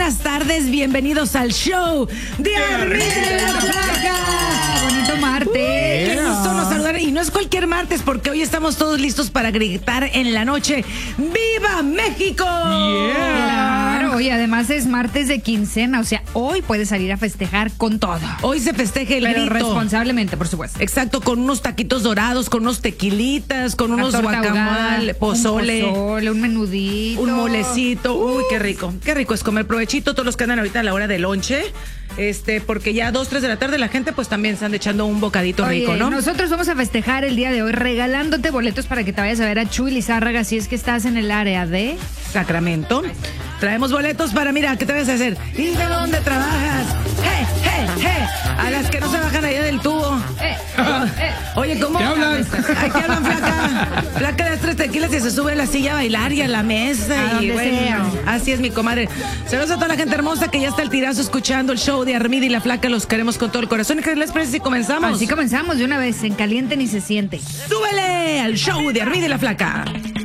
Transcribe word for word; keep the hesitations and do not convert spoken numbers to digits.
buenas tardes, bienvenidos al show de Armida y la Flaca. Bonito martes. Uy, qué gusto nos saludar. Y no es cualquier martes, porque hoy estamos todos listos para gritar en la noche ¡Viva México! Yeah. Claro, y además es martes de quincena, o sea, hoy puedes salir a festejar con todo. Hoy se festeja el Pero grito. responsablemente, por supuesto. Exacto, con unos taquitos dorados, con unos tequilitas, con unos guacamole, pozole, un pozole, un menudito, un molecito. Uy, qué rico, qué rico es comer. Provechito todos los que andan ahorita a la hora del lonche, este, porque ya a dos, tres de la tarde la gente pues también están echando un bocadito Oye, rico, ¿no? Nosotros vamos a festejar el día de hoy regalándote boletos para que te vayas a ver a Chuy Lizárraga si es que estás en el área de Sacramento. Traemos boletos para, mira, ¿qué te vas a hacer? ¿Y de dónde trabajas? ¡Hey, hey, hey! A las que no se bajan allá del tubo. Eh, eh, Oye, ¿cómo? ¿Qué hablan? Aquí hablan, flaca. Flaca de las tres tequilas y se sube a la silla a bailar y a la mesa. A y donde bueno, sea. así es mi comadre. Saludos a toda la gente hermosa que ya está al tirazo escuchando el show de Armida y la Flaca. Los queremos con todo el corazón. ¿Y qué les parece si comenzamos? Así comenzamos de una vez, en caliente ni se siente. ¡Súbele al show de Armida y la Flaca!